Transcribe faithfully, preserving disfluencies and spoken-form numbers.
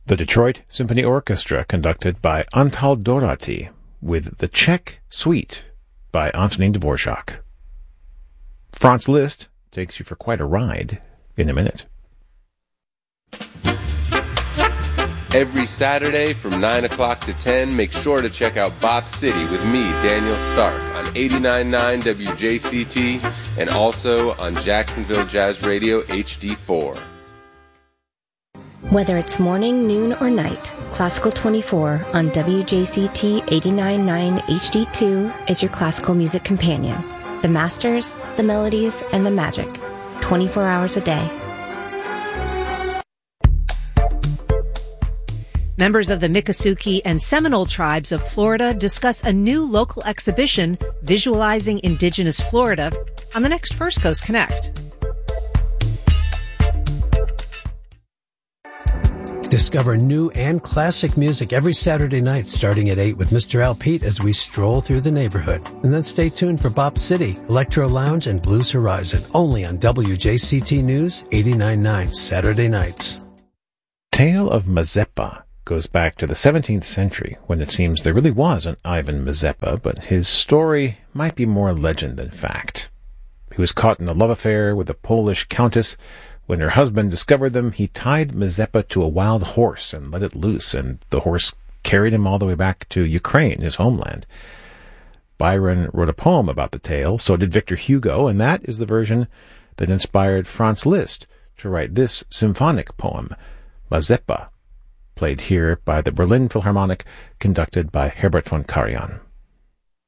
The Detroit Symphony Orchestra, conducted by Antal Dorati, with the Czech Suite by Antonin Dvorak. Franz Liszt takes you for quite a ride in a minute. Every Saturday from nine o'clock to ten, make sure to check out Bop City with me, Daniel Stark, on eighty-nine point nine W J C T and also on Jacksonville Jazz Radio H D four. Whether it's morning, noon, or night, Classical twenty-four on W J C T eighty-nine point nine H D two is your classical music companion. The masters, the melodies, and the magic. twenty-four hours a day. Members of the Miccosukee and Seminole tribes of Florida discuss a new local exhibition visualizing indigenous Florida on the next First Coast Connect. Discover new and classic music every Saturday night starting at eight with Mister Al Pete as we stroll through the neighborhood. And then stay tuned for Bop City, Electro Lounge, and Blues Horizon, only on W J C T News eighty-nine point nine Saturday nights. Tale of Mazeppa goes back to the seventeenth century, when it seems there really was an Ivan Mazeppa, but his story might be more legend than fact. He was caught in a love affair with a Polish countess. When her husband discovered them, he tied Mazeppa to a wild horse and let it loose, and the horse carried him all the way back to Ukraine, his homeland. Byron wrote a poem about the tale, so did Victor Hugo, and that is the version that inspired Franz Liszt to write this symphonic poem, Mazeppa, played here by the Berlin Philharmonic, conducted by Herbert von Karajan.